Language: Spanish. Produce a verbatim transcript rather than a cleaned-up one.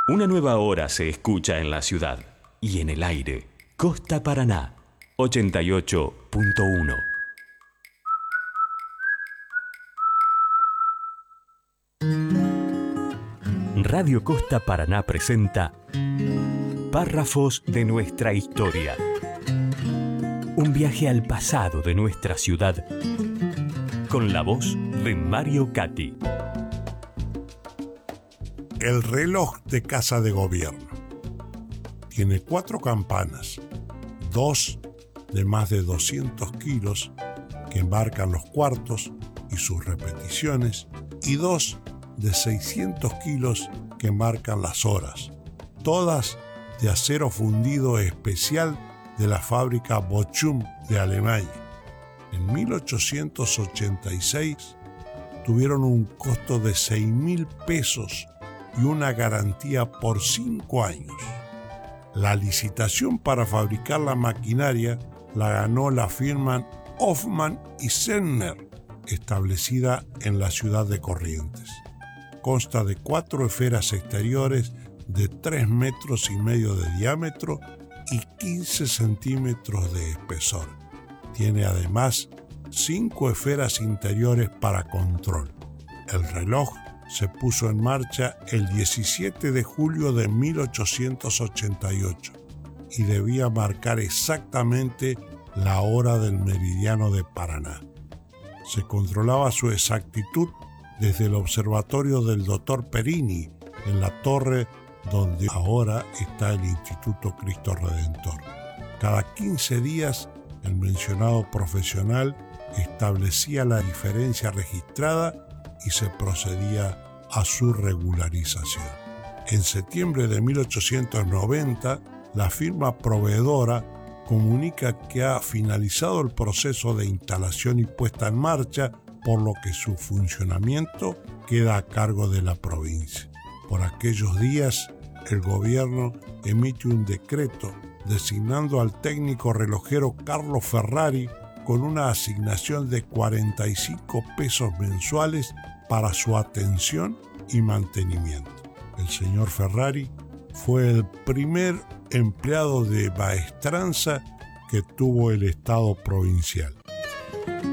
Una nueva hora se escucha en la ciudad y en el aire. Costa Paraná, ochenta y ocho punto uno. Radio Costa Paraná presenta Párrafos de nuestra historia. Un viaje al pasado de nuestra ciudad con la voz de Mario Cati. El reloj de Casa de Gobierno. Tiene cuatro campanas, dos de más de doscientos kilos que embarcan los cuartos y sus repeticiones, y dos de seiscientos kilos que embarcan las horas, todas de acero fundido especial de la fábrica Bochum de Alemania. En mil ochocientos ochenta y seis tuvieron un costo de seis mil pesos y una garantía por cinco años. La licitación para fabricar la maquinaria la ganó la firma Hoffmann y Sennner, establecida en la ciudad de Corrientes. Consta de cuatro esferas exteriores de tres metros y medio de diámetro y quince centímetros de espesor. Tiene además cinco esferas interiores para control. El reloj se puso en marcha el diecisiete de julio de mil ochocientos ochenta y ocho y debía marcar exactamente la hora del meridiano de Paraná. Se controlaba su exactitud desde el observatorio del doctor Perini, en la torre donde ahora está el Instituto Cristo Redentor. Cada quince días, el mencionado profesional establecía la diferencia registrada y se procedía a su regularización. En septiembre de mil ochocientos noventa, la firma proveedora comunica que ha finalizado el proceso de instalación y puesta en marcha, por lo que su funcionamiento queda a cargo de la provincia. Por aquellos días, el gobierno emite un decreto designando al técnico relojero Carlos Ferrari con una asignación de cuarenta y cinco pesos mensuales para su atención y mantenimiento. El señor Ferrari fue el primer empleado de maestranza que tuvo el Estado provincial.